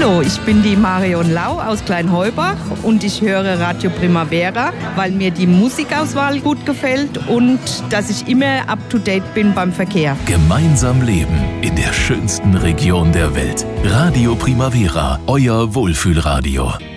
Hallo, ich bin die Marion Lau aus Kleinheubach und ich höre Radio Primavera, weil mir die Musikauswahl gut gefällt und dass ich immer up-to-date bin beim Verkehr. Gemeinsam leben in der schönsten Region der Welt. Radio Primavera, euer Wohlfühlradio.